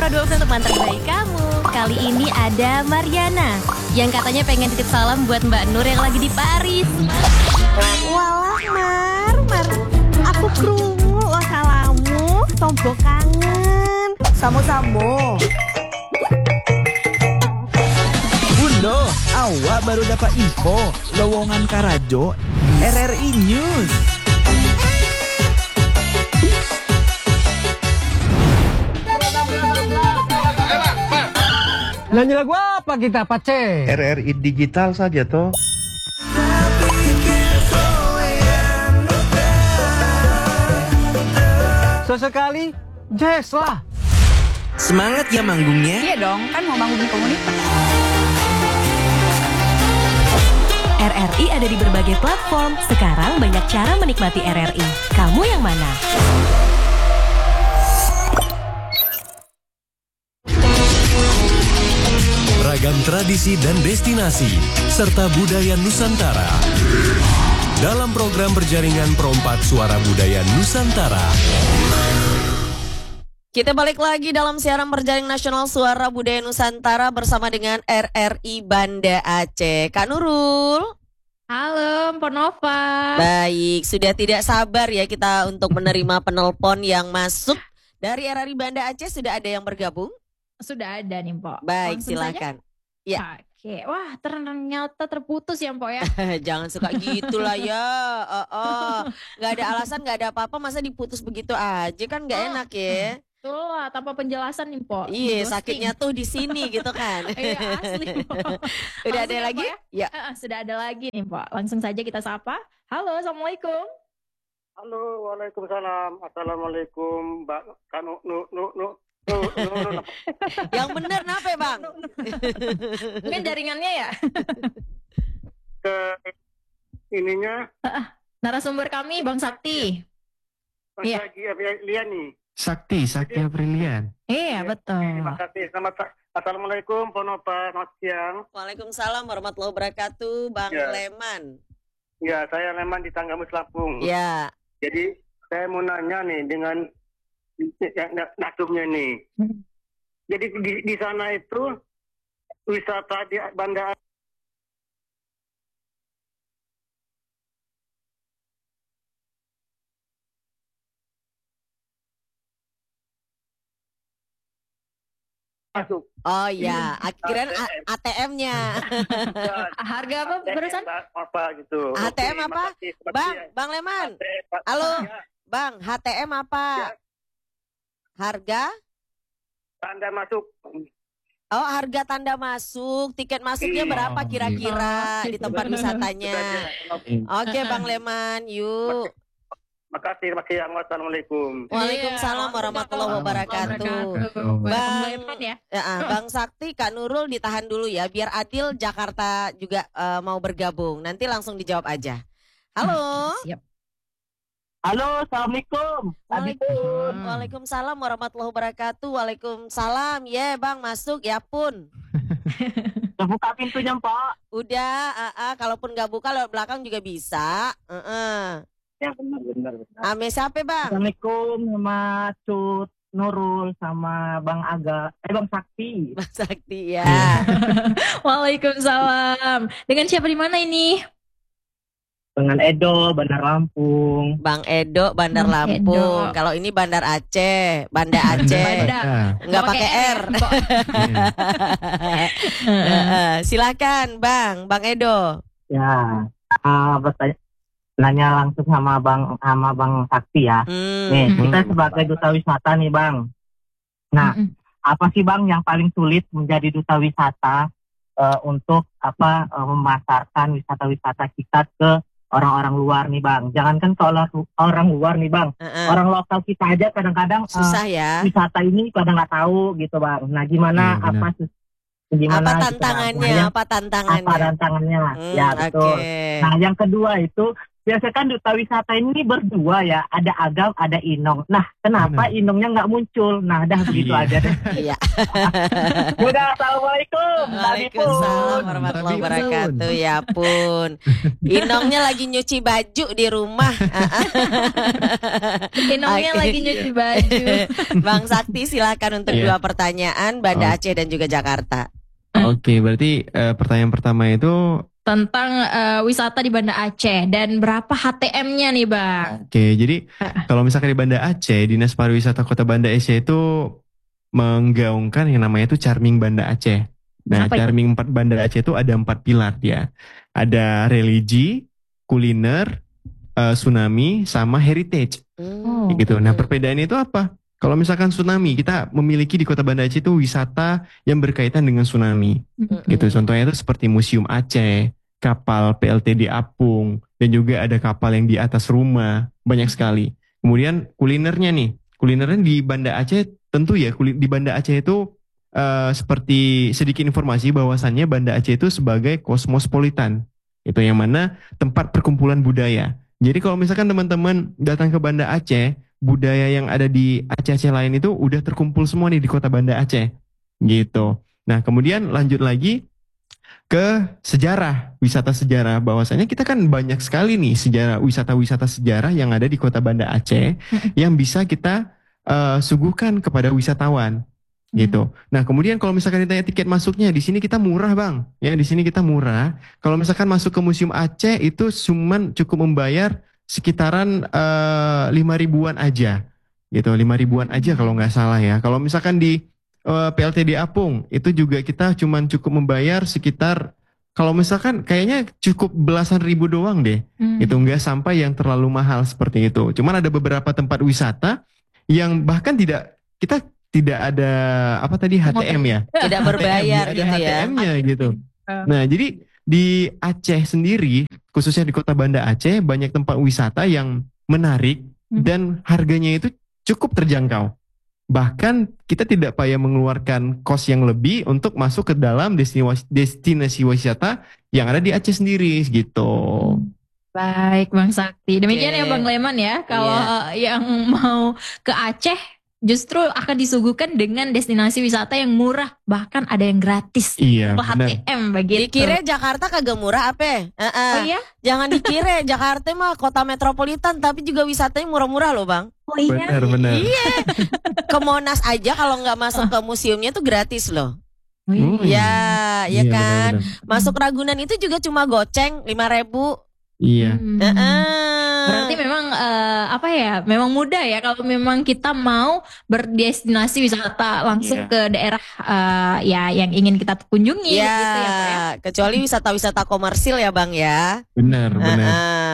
Suara 2 teman terbaik kamu. Kali ini ada Mariana yang katanya pengen titip salam buat Mbak Nur yang lagi di Paris. Walah Mar, aku krungu salamu, tombo kangen. Samo-samo. Bundo, awak baru dapat info lowongan Karajo RRI News. Nyanyi lagu apa kita, Pace? RRI digital saja toh. Sesekali jazz lah. Semangat ya manggungnya. Iya dong, kan mau bangun komunitas. RRI ada di berbagai platform. Sekarang banyak cara menikmati RRI. Kamu yang mana? Ragam tradisi dan destinasi, serta budaya Nusantara. Dalam program berjaringan Perompak Suara Budaya Nusantara. Kita balik lagi dalam siaran berjaring nasional Suara Budaya Nusantara bersama dengan RRI Banda Aceh. Kak Nurul. Halo, Mpok Nova. Baik, sudah tidak sabar ya kita untuk menerima penelpon yang masuk dari RRI Banda Aceh. Sudah ada yang bergabung? Sudah ada nih, Mpok. Baik, langsung silakan. Ya. Oke, wah ternyata terputus ya, Mpok ya. Jangan suka gitulah ya. Nggak ada alasan, nggak ada apa-apa, masa diputus begitu aja kan nggak enak ya. Betul lah, tanpa penjelasan nih, Mpok. Iya, sakitnya tuh di sini gitu kan. Iya, asli, Mpok. Udah ada Langsung lagi? Ya? Ya. Sudah ada lagi nih, Mpok. Langsung saja kita sapa. Halo, Assalamualaikum. Halo, waalaikumsalam. Assalamualaikum, Mbak Kanu nu. Yang benar kenapa ya, Bang? Mungkin jaringannya ya. Ke ininya. Narasumber kami Bang Sakti. Iya. Lian nih. Sakti Aprilian. Iya, betul. Terima kasih. Assalamualaikum, Ponopa, selamat siang. Waalaikumsalam warahmatullahi wabarakatuh, Bang Ya. Leman. Ya, saya Leman di Tanggamus Lampung. Ya. Jadi saya mau nanya nih dengan nasumnya nih. Jadi di sana itu wisata di Banda masuk. Oh iya, akhirnya ATM-nya. Harga apa barusan? Apa gitu. ATM Oke, apa? makasih. Bang Leman. ATM. Halo, Ya, Bang, HTM apa? Ya. Harga? Tanda masuk. Oh, harga tanda masuk. Tiket masuknya Iya. berapa kira-kira di tempat wisatanya? Oke, Bang Leman, yuk. Makasih. Wassalamualaikum. Waalaikumsalam warahmatullahi wabarakatuh. Bang Leman ya. Bang Sakti, Kak Nurul ditahan dulu ya, biar Adil Jakarta juga mau bergabung. Nanti langsung dijawab aja. Halo. Siap. Halo, assalamualaikum. Waalaikumsalam warahmatullahi wabarakatuh. Waalaikumsalam. Ya, Bang, masuk ya pun. Buka pintunya, Pak. Udah, kalaupun nggak buka lewat belakang juga bisa. Ya, benar. Ame siapa, Bang? Assalamualaikum sama Cut Nurul sama Bang Bang Sakti. Bang Sakti ya. Waalaikumsalam. Dengan siapa di mana ini? Dengan Edo, Bandar Lampung. Bang Edo, Bandar Bang Lampung. Edo. Kalau ini Bandar Aceh, Banda Aceh. Banda. Nggak pakai R. Mpok. Silakan, Bang Edo. Ya, bertanya nanya langsung sama Bang Sakti ya. Nih, kita sebagai duta wisata nih, Bang. Nah, apa sih, Bang, yang paling sulit menjadi duta wisata untuk memasarkan wisata-wisata kita ke orang-orang luar nih, Bang? Jangankan ke orang luar nih, Bang. Orang lokal kita aja kadang-kadang Susah ya. wisata ini kadang nggak tahu gitu, Bang. Nah, gimana Apa tantangannya? Apa tantangannya? Ya, betul. Oke. Nah, yang kedua itu biasa kan duta wisata ini berdua ya, ada Agam, ada Inong. Nah, kenapa Inongnya nggak muncul? Nah, dah begitu aja deh. Iya. Udah, assalamualaikum. Waalaikumsalam warahmatullahi wabarakatuh. Ya pun, Inongnya lagi nyuci baju di rumah. Inongnya Oke. lagi nyuci baju. Bang Sakti silakan untuk Iya. 2 pertanyaan, Banda Aceh dan juga Jakarta. Oke, berarti pertanyaan pertama itu Tentang wisata di Banda Aceh dan berapa HTM-nya nih Bang? oke. Jadi kalau misalkan di Banda Aceh, Dinas Pariwisata Kota Banda Aceh itu menggaungkan yang namanya itu Charming Banda Aceh. Nah, Apa itu? Charming Banda Aceh itu ada 4 pilar dia. Ada religi, kuliner, tsunami, sama heritage. Gitu. Nah, perbedaannya itu apa? Kalau misalkan tsunami, kita memiliki di Kota Banda Aceh itu wisata yang berkaitan dengan tsunami. Gitu. Contohnya itu seperti Museum Aceh, kapal PLTD Apung, dan juga ada kapal yang di atas rumah, banyak sekali. Kemudian kulinernya nih, kulinernya di Banda Aceh tentu ya, di Banda Aceh itu seperti sedikit informasi bahwasannya Banda Aceh itu sebagai kosmopolitan. Itu yang mana tempat perkumpulan budaya. Jadi kalau misalkan teman-teman datang ke Banda Aceh, budaya yang ada di Aceh-Aceh lain itu udah terkumpul semua nih di Kota Banda Aceh. Gitu. Nah, kemudian lanjut lagi ke sejarah, wisata sejarah. Bahwasanya kita kan banyak sekali nih sejarah, wisata-wisata sejarah yang ada di Kota Banda Aceh yang bisa kita suguhkan kepada wisatawan. Gitu. Nah, kemudian kalau misalkan ditanya tiket masuknya, di sini kita murah, Bang. Ya, di sini kita murah. Kalau misalkan masuk ke Museum Aceh itu cukup membayar sekitaran 5.000-an aja. Gitu, 5.000-an aja kalau nggak salah ya. Kalau misalkan di PLTD Apung itu juga kita cukup membayar sekitar, kalau misalkan kayaknya cukup belasan ribu doang deh. Itu nggak sampai yang terlalu mahal seperti itu. Cuman ada beberapa tempat wisata yang bahkan kita tidak ada HTM ya. Tidak berbayar ada gitu ya. HTM-nya gitu. Nah, jadi di Aceh sendiri, khususnya di Kota Banda Aceh, banyak tempat wisata yang menarik dan harganya itu cukup terjangkau. Bahkan kita tidak payah mengeluarkan kos yang lebih untuk masuk ke dalam destinasi wisata yang ada di Aceh sendiri gitu. Baik Bang Sakti. Demikian Oke. ya Bang Leman ya. Kalau yang mau ke Aceh justru akan disuguhkan dengan destinasi wisata yang murah, bahkan ada yang gratis. Iya, Kalau benar. HTM begitu. Dikira Jakarta kagak murah apa? Oh iya? Jangan dikira Jakarta mah kota metropolitan tapi juga wisatanya murah-murah loh Bang. Oh iya. Benar. Iya. Ke Monas aja kalau nggak masuk ke museumnya tuh gratis loh. Oh, iya. Ya, ya Iya, kan. benar-benar. Masuk Ragunan itu juga cuma goceng 5.000. Iya. Berarti memang memang mudah ya kalau memang kita mau berdestinasi wisata langsung ke daerah yang ingin kita kunjungi Ya, gitu ya Pak ya. kecuali wisata-wisata komersil ya Bang ya. Benar.